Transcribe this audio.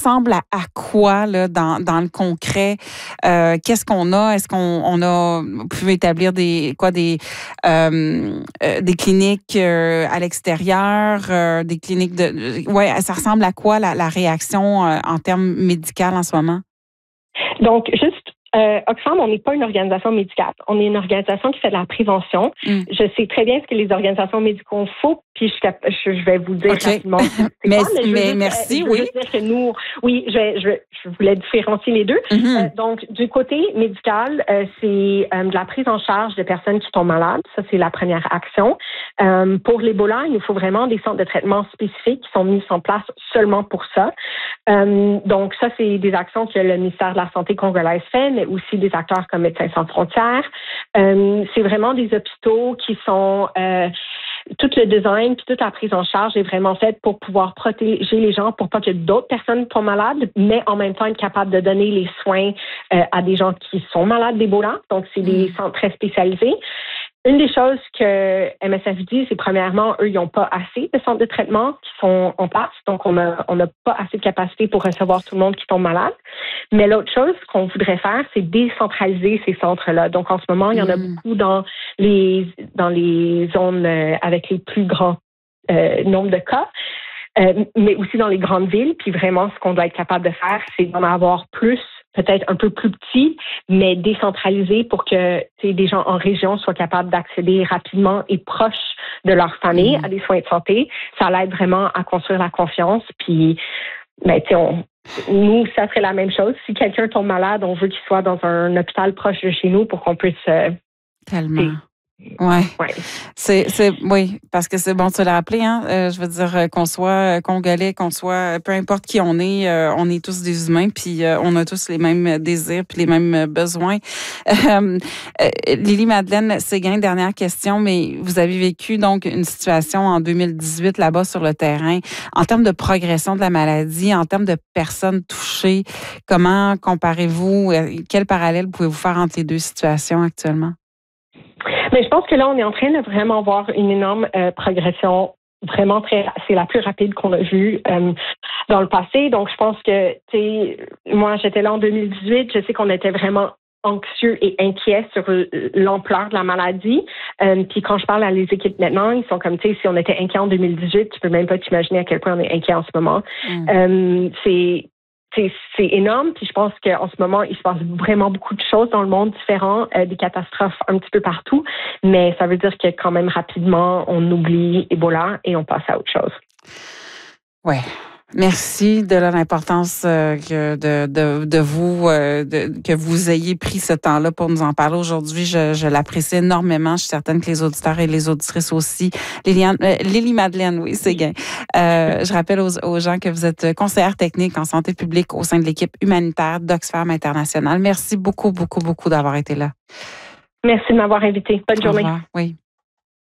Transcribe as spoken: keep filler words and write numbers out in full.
ressemble à, à quoi là, dans, dans le concret? Euh, qu'est-ce qu'on a? Est-ce qu'on on a pu établir des quoi des, euh, euh, des cliniques euh, à l'extérieur, euh, des cliniques de... Ouais, ça ressemble à quoi la, la réaction euh, en termes médicaux en ce moment? Donc, juste, euh, Oxfam, on n'est pas une organisation médicale. On est une organisation qui fait de la prévention. Mm. Je sais très bien ce que les organisations médicaux font, puis je, je, je vais vous dire okay. rapidement. mais quoi, mais, mais juste, merci, je veux oui. juste dire que nous, oui, je, je, je voulais différencier les deux. Mm-hmm. Euh, donc, du côté médical, euh, c'est euh, de la prise en charge de personnes qui tombent malades. Ça, c'est la première action. Euh, pour l'Ebola, il nous faut vraiment des centres de traitement spécifiques qui sont mis en place seulement pour ça. Euh, donc, ça, c'est des actions que le ministère de la Santé congolaise fait, mais aussi des acteurs comme Médecins sans frontières. Euh, c'est vraiment des hôpitaux qui sont... Euh, tout le design puis toute la prise en charge est vraiment faite pour pouvoir protéger les gens pour pas que d'autres personnes tombent malades, mais en même temps être capable de donner les soins euh, à des gens qui sont malades d'Ebola. Donc, c'est des centres très spécialisés. Une des choses que M S F dit, c'est premièrement, eux, ils n'ont pas assez de centres de traitement qui sont en place. Donc, on n'a on a pas assez de capacité pour recevoir tout le monde qui tombe malade. Mais l'autre chose qu'on voudrait faire, c'est décentraliser ces centres-là. Donc, en ce moment, il y en a mmh. beaucoup dans les, dans les zones euh, avec les plus grands euh, nombres de cas. Euh, mais aussi dans les grandes villes. Puis vraiment, ce qu'on doit être capable de faire, c'est d'en avoir plus, peut-être un peu plus petits, mais décentralisés pour que des gens en région soient capables d'accéder rapidement et proches de leur famille mmh. à des soins de santé. Ça l'aide vraiment à construire la confiance. Puis, ben, tu sais, on... nous, ça serait la même chose. Si quelqu'un tombe malade, on veut qu'il soit dans un hôpital proche de chez nous pour qu'on puisse... Euh, Tellement. Ouais. ouais. C'est, c'est, oui, parce que c'est bon de se le rappeler, hein. Euh, je veux dire, qu'on soit congolais, qu'on soit, peu importe qui on est, euh, on est tous des humains, puis euh, on a tous les mêmes désirs, puis les mêmes besoins. Euh, euh, Lily-Madeleine Séguin, dernière question, mais vous avez vécu donc une situation en deux mille dix-huit là-bas sur le terrain. En termes de progression de la maladie, en termes de personnes touchées, comment comparez-vous, quel parallèle pouvez-vous faire entre les deux situations actuellement? Mais je pense que là, on est en train de vraiment voir une énorme euh, progression. Vraiment très, c'est la plus rapide qu'on a vue euh, dans le passé. Donc, je pense que, tu sais, moi, j'étais là en deux mille dix-huit. Je sais qu'on était vraiment anxieux et inquiets sur l'ampleur de la maladie. Euh, puis quand je parle à les équipes maintenant, ils sont comme, tu sais, si on était inquiets en deux mille dix-huit, tu peux même pas t'imaginer à quel point on est inquiet en ce moment. Mm. Euh, c'est C'est, c'est énorme, puis je pense qu'en ce moment, il se passe vraiment beaucoup de choses dans le monde différents, euh, des catastrophes un petit peu partout, mais ça veut dire que quand même rapidement, on oublie Ebola et on passe à autre chose. Ouais. Merci de l'importance euh, que de, de, de vous euh, de, que vous ayez pris ce temps-là pour nous en parler aujourd'hui. Je, je l'apprécie énormément. Je suis certaine que les auditeurs et les auditrices aussi. Liliane, euh, Lily-Madeleine, oui, Séguin. Euh, je rappelle aux, aux gens que vous êtes conseillère technique en santé publique au sein de l'équipe humanitaire d'Oxfam International. Merci beaucoup, beaucoup, beaucoup d'avoir été là. Merci de m'avoir invité. Bonne journée. Au revoir. Oui.